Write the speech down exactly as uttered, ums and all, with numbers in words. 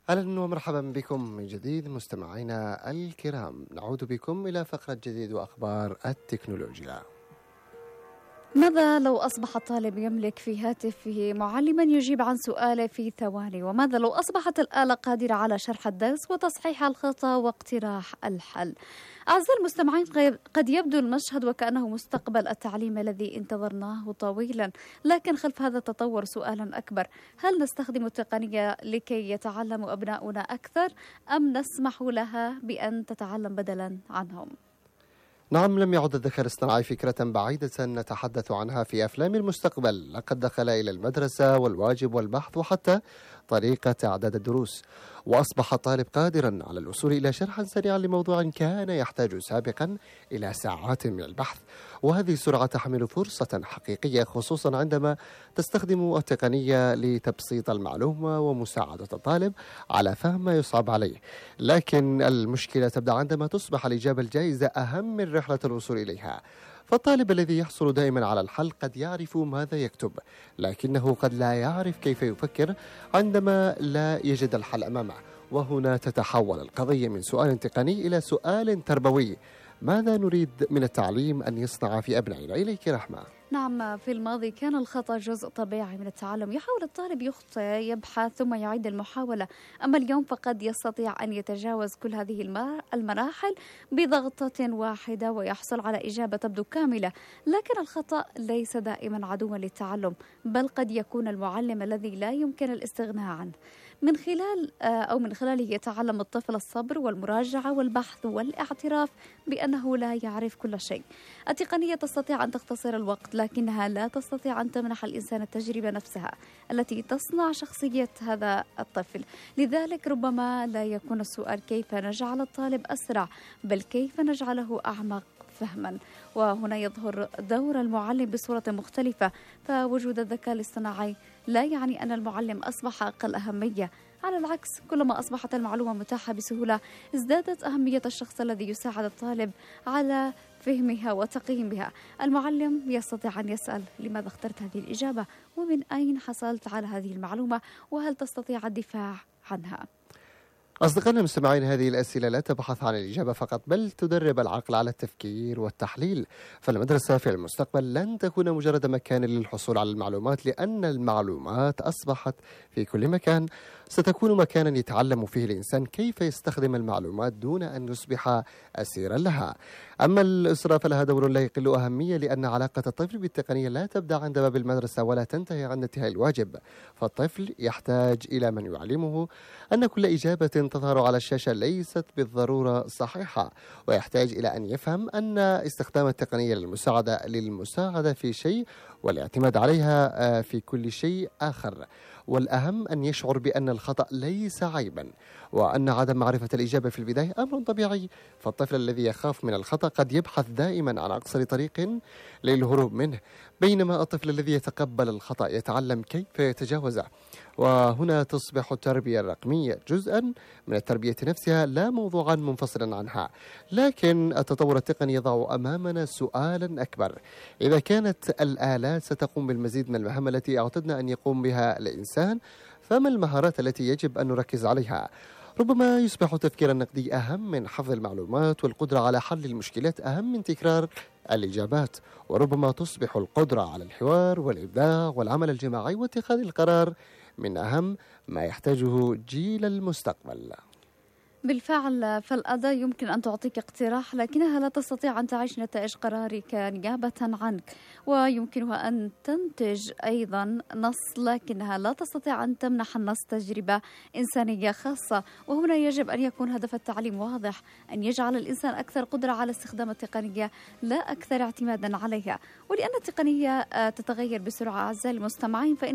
أهلا ومرحبا بكم من جديد مستمعينا الكرام. نعود بكم إلى فقرة جديد وأخبار التكنولوجيا. ماذا لو أصبح الطالب يملك في هاتفه معلما يجيب عن سؤاله في ثواني؟ وماذا لو أصبحت الآلة قادرة على شرح الدرس وتصحيح الخطأ واقتراح الحل؟ أعزائي المستمعين، قد يبدو المشهد وكأنه مستقبل التعليم الذي انتظرناه طويلا، لكن خلف هذا التطور سؤالا أكبر: هل نستخدم التقنية لكي يتعلم أبناؤنا أكثر أم نسمح لها بأن تتعلم بدلا عنهم؟ نعم، لم يعد الذكاء الاصطناعي فكرة بعيدة نتحدث عنها في أفلام المستقبل، لقد دخل إلى المدرسة والواجب والبحث وحتى طريقة إعداد الدروس، وأصبح الطالب قادرا على الوصول إلى شرح سريع لموضوع كان يحتاج سابقا إلى ساعات من البحث. وهذه السرعة تحمل فرصة حقيقية، خصوصا عندما تستخدم التقنية لتبسيط المعلومة ومساعدة الطالب على فهم ما يصعب عليه. لكن المشكلة تبدأ عندما تصبح الإجابة الجاهزة أهم من رحلة الوصول إليها. فالطالب الذي يحصل دائما على الحل قد يعرف ماذا يكتب، لكنه قد لا يعرف كيف يفكر عندما لا يجد الحل أمامه. وهنا تتحول القضية من سؤال تقني إلى سؤال تربوي: ماذا نريد من التعليم أن يصنع في أبنائنا؟ إليك رحمة. نعم، في الماضي كان الخطأ جزء طبيعي من التعلم، يحاول الطالب يخطئ، يبحث ثم يعيد المحاولة. أما اليوم فقد يستطيع أن يتجاوز كل هذه المراحل بضغطة واحدة ويحصل على إجابة تبدو كاملة. لكن الخطأ ليس دائما عدوا للتعلم، بل قد يكون المعلم الذي لا يمكن الاستغناء عنه. من خلال أو من خلاله يتعلم الطفل الصبر والمراجعة والبحث والاعتراف بأنه لا يعرف كل شيء. التقنية تستطيع أن تختصر الوقت، لكنها لا تستطيع أن تمنح الإنسان التجربة نفسها التي تصنع شخصية هذا الطفل. لذلك ربما لا يكون السؤال كيف نجعل الطالب أسرع، بل كيف نجعله أعمق فهما. وهنا يظهر دور المعلم بصورة مختلفة، فوجود الذكاء الاصطناعي لا يعني أن المعلم أصبح أقل أهمية. على العكس، كلما أصبحت المعلومة متاحة بسهولة ازدادت أهمية الشخص الذي يساعد الطالب على فهمها وتقييمها. المعلم يستطيع أن يسأل: لماذا اخترت هذه الإجابة؟ ومن أين حصلت على هذه المعلومة؟ وهل تستطيع الدفاع عنها؟ أصدقائنا المستمعين، هذه الأسئلة لا تبحث عن الإجابة فقط، بل تدرب العقل على التفكير والتحليل. فالمدرسة في المستقبل لن تكون مجرد مكان للحصول على المعلومات، لأن المعلومات أصبحت في كل مكان. ستكون مكانا يتعلم فيه الإنسان كيف يستخدم المعلومات دون أن يصبح أسيرا لها. أما الأسرة فلها دور لا يقل أهمية، لأن علاقة الطفل بالتقنية لا تبدأ عند باب المدرسة ولا تنتهي عند انتهاء الواجب. فالطفل يحتاج إلى من يعلمه أن كل إجابة تظهر على الشاشة ليست بالضرورة صحيحة، ويحتاج إلى أن يفهم أن استخدام التقنية للمساعدة للمساعدة في شيء والاعتماد عليها في كل شيء آخر. والأهم أن يشعر بأن الخطأ ليس عيبا، وأن عدم معرفة الإجابة في البداية أمر طبيعي. فالطفل الذي يخاف من الخطأ قد يبحث دائما عن أقصر طريق للهروب منه، بينما الطفل الذي يتقبل الخطأ يتعلم كيف يتجاوزه. وهنا تصبح التربية الرقمية جزءا من التربية نفسها، لا موضوعا منفصلا عنها. لكن التطور التقني يضع أمامنا سؤالا أكبر: إذا كانت الآلات ستقوم بالمزيد من المهام التي اعتدنا أن يقوم بها الإنسان، فما المهارات التي يجب أن نركز عليها؟ ربما يصبح التفكير النقدي أهم من حفظ المعلومات، والقدرة على حل المشكلات أهم من تكرار الإجابات. وربما تصبح القدرة على الحوار والإبداع والعمل الجماعي واتخاذ القرار من أهم ما يحتاجه جيل المستقبل. بالفعل، فالأداة يمكن أن تعطيك اقتراح، لكنها لا تستطيع أن تعيش نتائج قرارك نيابة عنك. ويمكنها أن تنتج أيضا نص، لكنها لا تستطيع أن تمنح النص تجربة إنسانية خاصة. وهنا يجب أن يكون هدف التعليم واضح: أن يجعل الإنسان أكثر قدرة على استخدام التقنية لا أكثر اعتمادا عليها. ولأن التقنية تتغير بسرعة أعزائي المستمعين، فإن